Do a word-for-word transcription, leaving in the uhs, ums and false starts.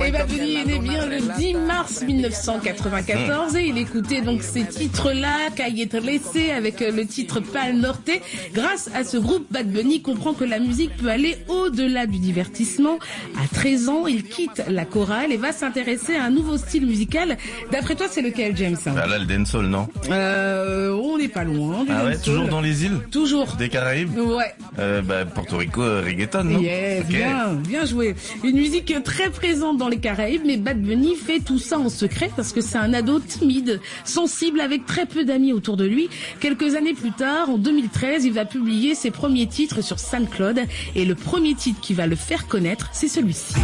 Et Bad Bunny est né bien le dix mars mille neuf cent quatre-vingt-quatorze et il écoutait donc ces titres-là, Calle Trece avec le titre Pal Norte. Grâce à ce groupe, Bad Bunny comprend que la musique peut aller au-delà du divertissement. À treize ans, il quitte la chorale et va s'intéresser à un nouveau style musical. D'après toi, c'est lequel, James? Bah là, le dancehall, non? Euh, on n'est pas loin. Ah ouais, toujours dans les îles? Toujours. Des Caraïbes? Ouais. Euh, bah, Porto Rico, euh, reggaeton, non? Yes, okay. bien, bien joué. Une musique très présente dans les Caraïbes, mais Bad Bunny fait tout ça en secret parce que c'est un ado timide, sensible, avec très peu d'amis autour de lui. Quelques années plus tard, en deux mille treize, il va publier ses premiers titres sur SoundCloud et le premier titre qui va le faire connaître, c'est celui-ci.